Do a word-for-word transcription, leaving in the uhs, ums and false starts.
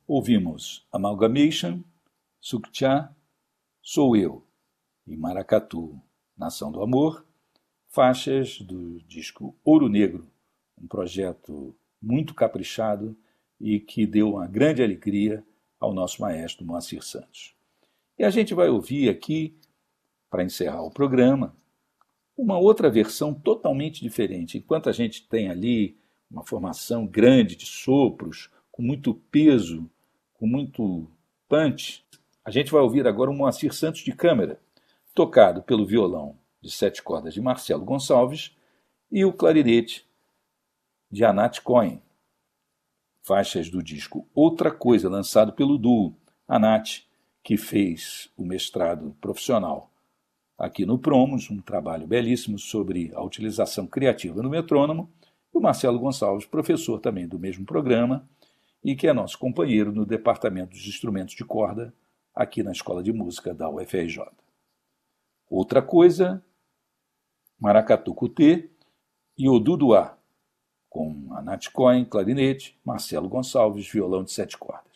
Ouvimos Amalgamation, Sukcha, Sou Eu e Maracatu, Nação do Amor, faixas do disco Ouro Negro, um projeto muito caprichado e que deu uma grande alegria ao nosso maestro Moacir Santos. E a gente vai ouvir aqui, para encerrar o programa, uma outra versão totalmente diferente. Enquanto a gente tem ali uma formação grande de sopros, com muito peso, com muito punch, a gente vai ouvir agora um Moacir Santos de câmara, tocado pelo violão de sete cordas de Marcelo Gonçalves e o clarinete de Anat Cohen, faixas do disco Outra Coisa, lançado pelo duo Anat, que fez o mestrado profissional aqui no Promos, um trabalho belíssimo sobre a utilização criativa no metrônomo, e o Marcelo Gonçalves, professor também do mesmo programa, e que é nosso companheiro no departamento dos instrumentos de corda aqui na Escola de Música da U F R J. Outra Coisa, Maracatu Cutê e Oduduá, com Anat Cohen, clarinete, Marcelo Gonçalves, violão de sete cordas.